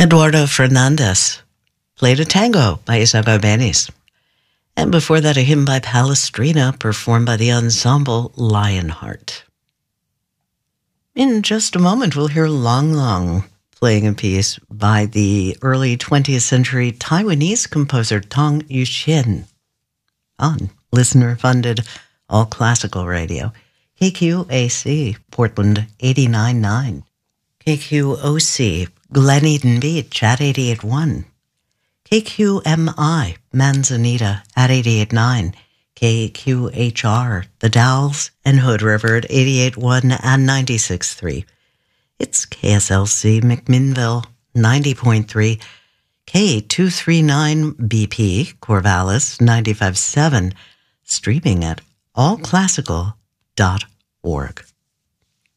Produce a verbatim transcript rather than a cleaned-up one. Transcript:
Eduardo Fernandez played a tango by Isabel Benis. And before that, a hymn by Palestrina, performed by the ensemble Lionheart. In just a moment, we'll hear Long Long playing a piece by the early twentieth century Taiwanese composer Tong Yuxian on listener-funded all-classical radio. K Q A C, Portland eighty-nine point nine. K Q O C, Glen Eden Beach at eighty-eight point one. K Q M I, Manzanita at eighty-eight point nine. K Q H R, The Dalles and Hood River at eighty-eight point one and ninety-six point three. It's K S L C McMinnville, ninety point three. K two thirty-nine B P, Corvallis, ninety-five point seven. Streaming at all classical dot org.